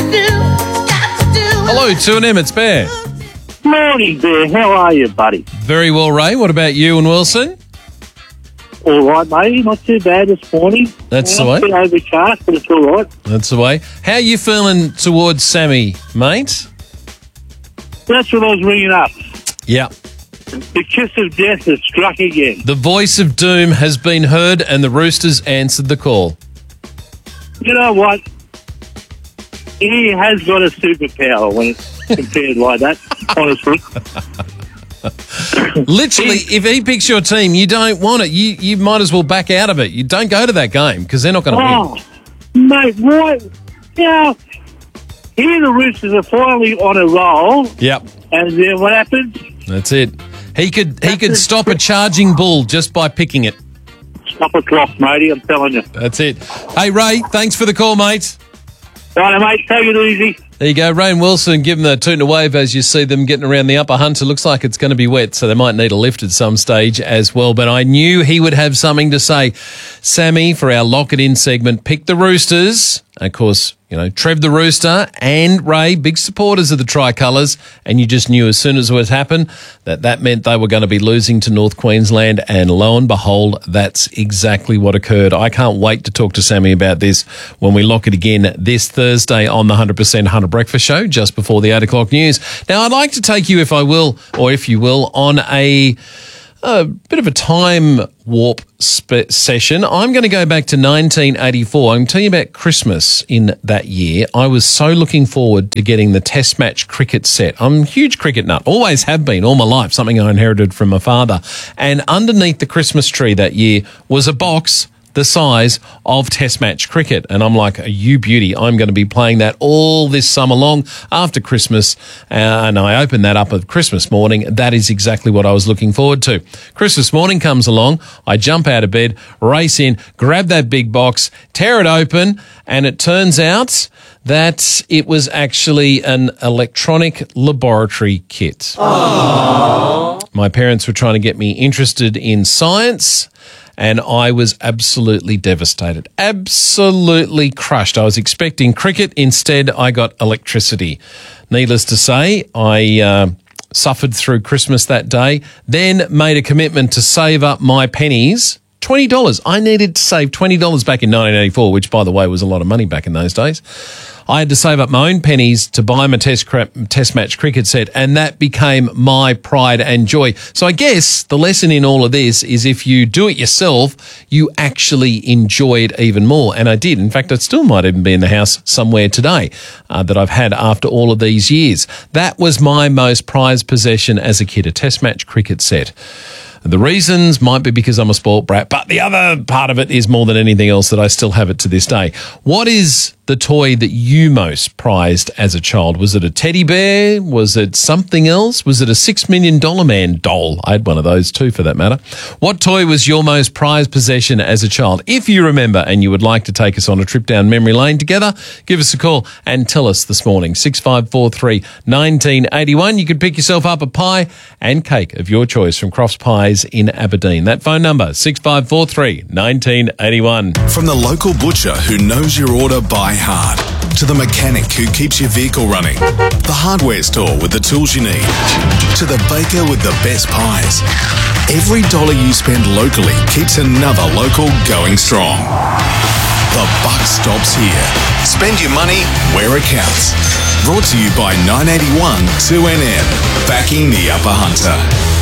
Hello, 2AM, it's Bear. Morning, Bear. How are you, buddy? Very well, Ray. What about you and Wilson? All right, mate. Not too bad this morning. That's the way. It's a bit overcast, but it's all right. That's the way. How are you feeling towards Sammy, mate? That's what I was ringing up. Yeah. The kiss of death has struck again. The voice of doom has been heard and the Roosters answered the call. You know what? He has got a superpower when it's compared like that, honestly. Literally, if he picks your team, you don't want it. You might as well back out of it. You don't go to that game because they're not going to win. Mate, what? Now, here the Roosters are finally on a roll. Yep. And then what happens? That's it. He could stop a charging bull just by picking it. Stop a clock, matey, I'm telling you. That's it. Hey, Ray, thanks for the call, mate. Right, mate, take it easy. There you go. Ray and Wilson, give them a toot and a wave as you see them getting around the upper Hunter. Looks like it's going to be wet, so they might need a lift at some stage as well. But I knew he would have something to say. Sammy, for our Lock It In segment, picked the Roosters. Of course, you know, Trev the Rooster and Ray, big supporters of the Tricolours, and you just knew as soon as it would happen that meant they were going to be losing to North Queensland, and lo and behold, that's exactly what occurred. I can't wait to talk to Sammy about this when we lock it again this Thursday on the 100% Hunter Breakfast Show, just before the 8 o'clock news. Now, I'd like to take you, if you will, on a bit of a time warp session. I'm going to go back to 1984. I'm telling you about Christmas in that year. I was so looking forward to getting the Test match cricket set. I'm a huge cricket nut, always have been all my life, something I inherited from my father. And underneath the Christmas tree that year was a box the size of Test match cricket. And I'm like, you beauty, I'm going to be playing that all this summer long after Christmas. And I opened that up at Christmas morning. That is exactly what I was looking forward to. Christmas morning comes along. I jump out of bed, race in, grab that big box, tear it open, and it turns out that it was actually an electronic laboratory kit. Aww. My parents were trying to get me interested in science, and I was absolutely devastated, absolutely crushed. I was expecting cricket. Instead, I got electricity. Needless to say, I suffered through Christmas that day, then made a commitment to save up my pennies. $20. I needed to save $20 back in 1984, which, by the way, was a lot of money back in those days. I had to save up my own pennies to buy my test match cricket set, and that became my pride and joy. So I guess the lesson in all of this is if you do it yourself, you actually enjoy it even more. And I did. In fact, it still might even be in the house somewhere today that I've had after all of these years. That was my most prized possession as a kid, a test match cricket set. The reasons might be because I'm a spoilt brat, but the other part of it is more than anything else that I still have it to this day. What is the toy that you most prized as a child? Was it a teddy bear? Was it something else? Was it a $6 Million Man doll? I had one of those too, for that matter. What toy was your most prized possession as a child? If you remember and you would like to take us on a trip down memory lane together, give us a call and tell us this morning. 6543 1981. You could pick yourself up a pie and cake of your choice from Crofts Pies in Aberdeen. That phone number, 6543 1981. From the local butcher who knows your order by heart, to the mechanic who keeps your vehicle running, the hardware store with the tools you need, to the baker with the best pies. Every dollar you spend locally keeps another local going strong. The buck stops here. Spend your money where it counts. Brought to you by 981 2NN, backing the Upper Hunter.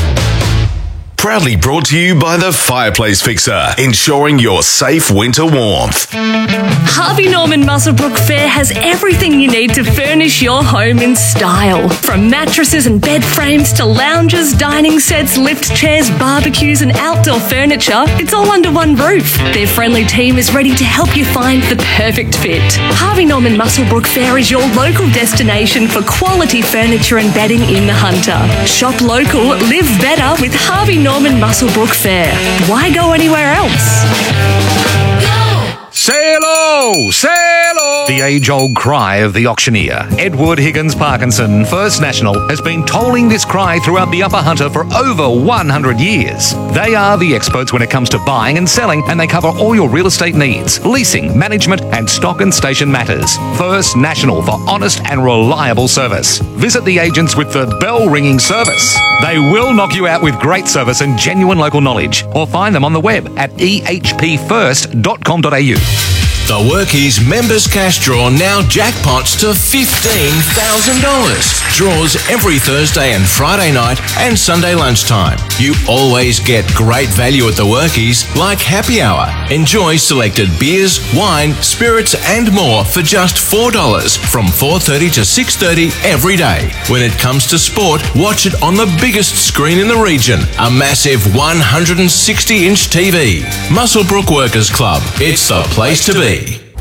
Proudly brought to you by the Fireplace Fixer, ensuring your safe winter warmth. Harvey Norman Muswellbrook Fair has everything you need to furnish your home in style. From mattresses and bed frames to lounges, dining sets, lift chairs, barbecues and outdoor furniture, it's all under one roof. Their friendly team is ready to help you find the perfect fit. Harvey Norman Muswellbrook Fair is your local destination for quality furniture and bedding in the Hunter. Shop local, live better with Harvey Norman Muswellbrook Fair. Why go anywhere else? Sail-o! Sail-o! The age-old cry of the auctioneer, Edward Higgins Parkinson, First National, has been tolling this cry throughout the Upper Hunter for over 100 years. They are the experts when it comes to buying and selling, and they cover all your real estate needs, leasing, management, and stock and station matters. First National for honest and reliable service. Visit the agents with the bell-ringing service. They will knock you out with great service and genuine local knowledge, or find them on the web at ehpfirst.com.au. The Workies Members Cash Draw now jackpots to $15,000. Draws every Thursday and Friday night and Sunday lunchtime. You always get great value at the Workies, like happy hour. Enjoy selected beers, wine, spirits and more for just $4 from 4:30 to 6:30 every day. When it comes to sport, watch it on the biggest screen in the region, a massive 160-inch TV. Muswellbrook Workers Club. It's the place to be.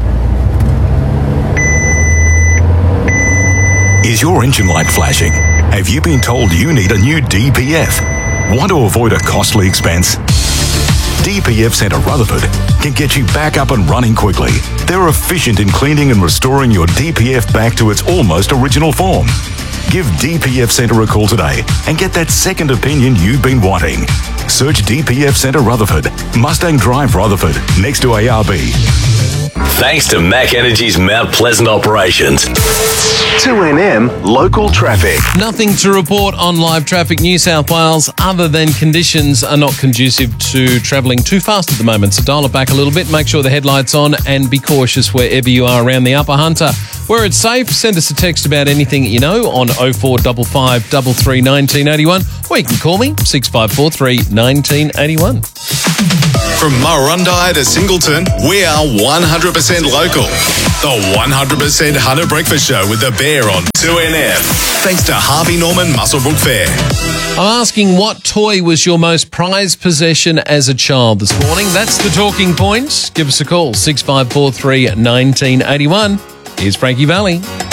Is your engine light flashing? Have you been told you need a new DPF? Want to avoid a costly expense? DPF Centre Rutherford can get you back up and running quickly. They're efficient in cleaning and restoring your DPF back to its almost original form. Give DPF Centre a call today and get that second opinion you've been wanting. Search DPF Centre Rutherford, Mustang Drive Rutherford, next to ARB. Thanks to Mac Energy's Mount Pleasant operations. 2NM Local Traffic. Nothing to report on live traffic New South Wales other than conditions are not conducive to travelling too fast at the moment. So dial it back a little bit, make sure the headlight's on and be cautious wherever you are around the Upper Hunter. Where it's safe, send us a text about anything that you know on 0455 33 1981 or you can call me 6543 1981. From Murrurundi to Singleton, we are 100% local. The 100% Hunter Breakfast Show with the Bear on 2NF. Thanks to Harvey Norman Muswellbrook Fair. I'm asking what toy was your most prized possession as a child this morning? That's the talking point. Give us a call, 6543 1981. Here's Frankie Valli.